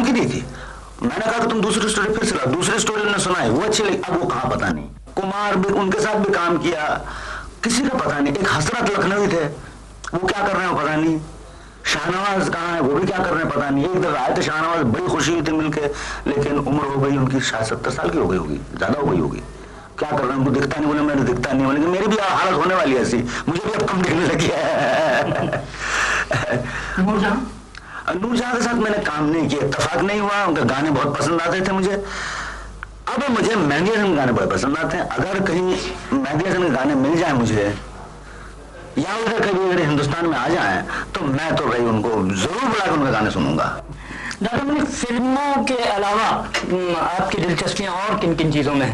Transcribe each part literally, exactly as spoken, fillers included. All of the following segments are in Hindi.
काम की दी थी। मैंने कहा कि तुम दूसरी स्टोरी फिर से लाओ, दूसरी स्टोरी उन्होंने सुनाई, वो अच्छी लगी। अब वो कहाँ पता नहीं। कुमार भी उनके साथ भी काम किया, किसी का पता नहीं। एक हसरत लखनवी थे, वो क्या कर रहे हैं पता नहीं। शाहनवाज कहाँ है, वो भी क्या कर रहे हैं पता नहीं। एक दफा आए थे शाहनवाज, बड़ी खुशी हुई थी मिलके, लेकिन उम्र हो गई उनकी, शायद सत्तर साल की हो गई होगी, ज्यादा हो गई होगी। क्या कर रहे हैं, उनको दिखता नहीं। बोले मैंने दिखता नहीं, बोले मेरी भी हालत होने वाली है ऐसी, मुझे भी अब कम दिखने लगी है। नूरजहां के साथ मैंने काम नहीं किया, इत्तेफाक नहीं हुआ। उनके गाने बहुत पसंद आते थे मुझे। अब मुझे मेहंदी हसन के गाने बड़े पसंद आते हैं। अगर कहीं मेहंदी हसन के गाने मिल जाए मुझे, या उधर कभी अगर हिंदुस्तान में आ जाए, तो मैं तो भाई उनको जरूर बुला के उनके गाने सुनूंगा। डॉक्टर मलिक, फिल्मों के अलावा आपकी दिलचस्पियां और किन किन चीजों में?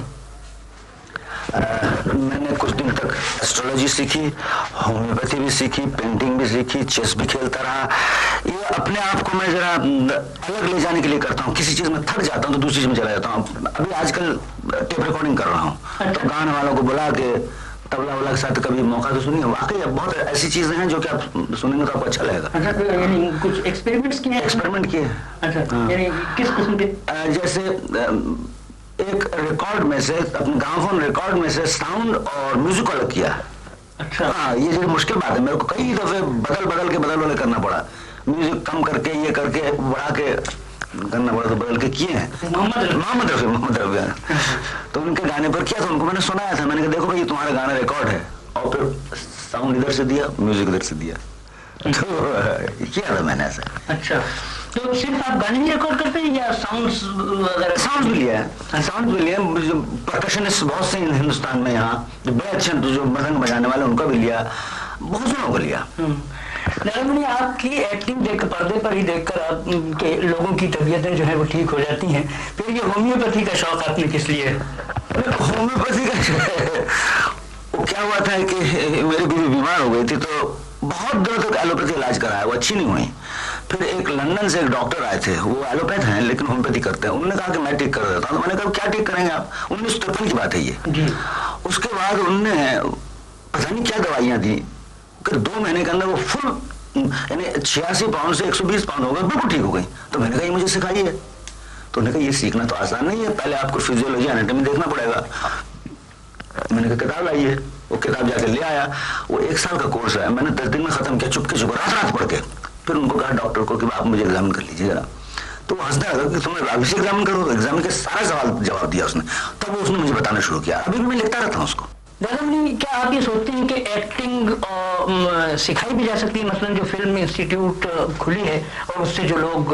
आ, मैंने कुछ दिन तक एस्ट्रोलॉजी सीखी, होम्योपैथी भी सीखी, पेंटिंग भी सीखी, चेस भी खेलता रहा। ये अपने आप को मैं जरा अलग ले जाने के लिए करता हूँ। किसी चीज में थक जाता हूँ तो दूसरी चीज में चला जाता हूँ। अभी आजकल टेप रिकॉर्डिंग कर रहा हूँ, तो गाने वालों को बुला के तबला वाला के साथ कभी मौका तो सुनिए। वाकई बहुत ऐसी चीजें हैं जो कि आप सुनेंगे तो आपको अच्छा लगेगा। अच्छा, तो यानी कुछ एक्सपेरिमेंट्स किए? एक्सपेरिमेंट किए। अच्छा, हाँ। यानी किस किस्म के? जैसे एक रिकॉर्ड में से, अपने ग्रामोफोन रिकॉर्ड में से साउंड और म्यूजिक अलग किया। अच्छा। हाँ, ये जो मुश्किल बात है, मेरे को कई दफे बदल बदल के बदल बदल करना पड़ा। म्यूजिक कम करके, ये करके, बढ़ा के करना पड़ा, तो बदल के किए हैं। मोहम्मद मोहम्मद रफी मोहम्मद रफी तो उनके गाने पर किया था, उनको मैंने सुनाया था। मैंने कहा देखो भाई तुम्हारा गाना रिकॉर्ड है, और फिर साउंड इधर से दिया, म्यूजिक इधर से दिया, तो किया था मैंने ऐसा। अच्छा, तो सिर्फ आप गाने ही रिकॉर्ड करते हैं या साउंड्स वगैरह? साउंड्स भी लिया है, साउंड्स भी लिया। परकशनिस्ट बहुत से हिंदुस्तान में यहाँ जो बड़े अच्छे जो मृदंग बजाने वाले, उनका भी लिया, बहुत जनों को लिया। नरेंद्र, आपकी एक्टिंग देख पर्दे पर ही देखकर आप के लोगों की तबीयतें जो है वो ठीक हो जाती हैं। फिर ये होम्योपैथी का शौक आपने किस लिए? होम्योपैथी का वो क्या हुआ था कि मेरी बीवी बीमार हो गई थी, तो बहुत दिनों तक एलोपैथी इलाज कराया, वो अच्छी नहीं हुई। फिर एक लंदन से एक डॉक्टर आए थे, वो एलोपैथ हैं लेकिन होम्योपैथी करते हैं। उन्होंने कहा कि मैं ठीक कर देता हूँ। तो मैंने कहा क्या ठीक करेंगे आप? उन्नीस सौ तिरपन की बात है ये जी। उसके बाद उन्होंने पता नहीं क्या दवाइयाँ दी, दो महीने के अंदर वो फुल यानी छियासी पाउंड से एक सौ बीस पाउंड हो गए, बिल्कुल ठीक हो गई। तो मैंने कहा ये मुझे सिखाइए। तो उन्होंने कहा ये सीखना तो आसान नहीं है, पहले आपको फिजियोलॉजी एनाटॉमी देखना पड़ेगा। मैंने कहा किताब लाइए, वो किताब जाके ले आया। वो एक साल का कोर्स है, मैंने दस दिन में खत्म किया, चुपके चुप रात रात पढ़ के। फिर उनको कहा डॉक्टर को कि आप मुझे एग्जामिन कर लीजिए जरा। तो वो हंसने लगा कि तुमने अभी से एग्जामिन करो। एग्जामिन के सारा सवाल जवाब दिया उसने, तब वो उसने मुझे बताना शुरू किया। अभी भी मैं लिखता रहता हूँ उसको। दादाजी, क्या आप ये सोचते हैं कि एक्टिंग आ, सिखाई भी जा सकती है? मसलन जो फिल्म इंस्टीट्यूट खुली है और उससे जो लोग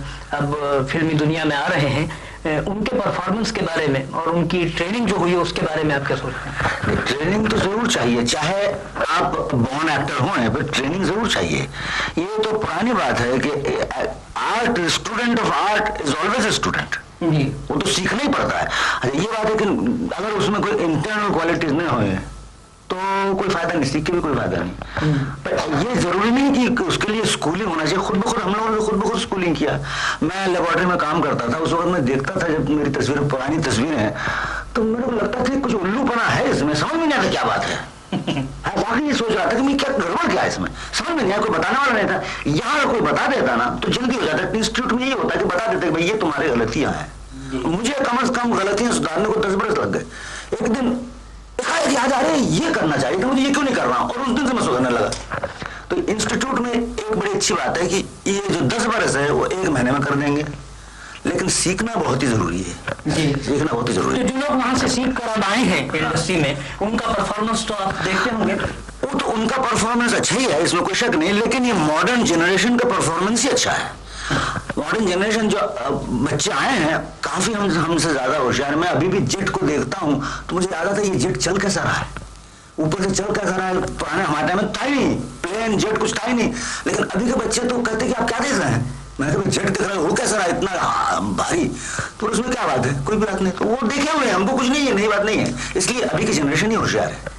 अब फिल्मी दुनिया में आ रहे हैं, उनके परफॉर्मेंस के बारे में और उनकी ट्रेनिंग जो हुई है उसके बारे में आप क्या सोचते हैं? ट्रेनिंग तो जरूर चाहिए, चाहे आप बॉर्न एक्टर हो, पर ट्रेनिंग जरूर चाहिए। ये तो पुरानी बात है कि art, student of art is always a student. जी, वो तो सीखना ही पड़ता है। ये बात है कि अगर उसमें कोई इंटरनल क्वालिटीज नहीं होए तो कोई फायदा नहीं, सीख के भी कोई फायदा नहीं। पर ये जरूरी नहीं कि उसके लिए स्कूलिंग होना चाहिए। खुद ब खुद हम लोगों ने खुद ब खुद स्कूलिंग किया। मैं लेबोरेटरी में काम करता था, उस वक्त मैं देखता था जब मेरी तस्वीरें, पुरानी तस्वीरें हैं, तो मेरे को लगता था कुछ उल्लूपना है इसमें, समझ में नहीं आता क्या बात है। वाकई ये सोच रहा था कि मैं क्या गड़बड़ क्या है इसमें, समझ में नहीं आया। कोई बताने वाला नहीं था। यहाँ कोई बता देता ना तो जल्दी हो जाता। इंस्टीट्यूट में ये होता है कि बता देते भाई ये तुम्हारी गलतियां हैं। मुझे कम से कम गलतियां सुधारने को दस बरस लग गए। एक दिन याद आ रहे ये करना चाहिए था मुझे, ये क्यों नहीं कर रहा, और उस दिन से मैं सुधरने लगा। तो इंस्टीट्यूट में एक बड़ी अच्छी बात है कि ये जो दस बरस है वो एक महीने में कर देंगे, लेकिन सीखना बहुत ही जरूरी है। जी, सीखना बहुत ही जरूरी है। जो लोग वहां से सीख कर अब आए हैं इंडस्ट्री में, उनका परफॉर्मेंस तो आप देखते होंगे। वो तो उनका परफॉर्मेंस अच्छा ही है, इसमें कोई शक नहीं, लेकिन ये मॉडर्न जनरेशन का परफॉर्मेंस ही अच्छा है। मॉडर्न जनरेशन जो बच्चे आए हैं काफी हम हमसे ज्यादा होशियार। मैं अभी भी जेट को देखता हूँ तो मुझे याद आता है ये जेट चल कैसा रहा है, ऊपर से चल कैसा रहा है। पुराने हमारे टाइम में था ही नहीं, प्लेन जेट कुछ था ही नहीं, लेकिन अभी के बच्चे तो कहते कि आप क्या देख रहे हैं। मैं कभी जेट दिख रहा है, वो कैसा रहा इतना भारी, तो उसमें क्या बात है, कोई भी बात नहीं। तो वो देखे हुए हमको कुछ नहीं है, नई बात नहीं है, इसलिए अभी की जनरेशन ही होशियार है।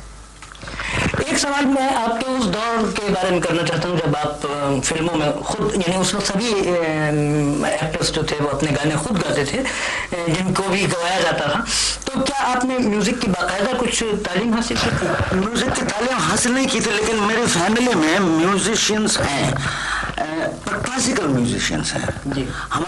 एक सवाल मैं आपके उस दौर के बारे में करना चाहता हूँ जब आप फिल्मों में खुद, यानी उस वक्त सभी एक्टर्स जो थे वो अपने गाने खुद गाते थे जिनको भी गवाया जाता था, तो क्या आपने म्यूजिक की बाकायदा कुछ तालीम हासिल की थी? म्यूजिक की तालीम हासिल नहीं की थी, लेकिन मेरी फैमिली में म्यूजिशियंस हैं, क्लासिकल म्यूजिशियंस हैं। जी।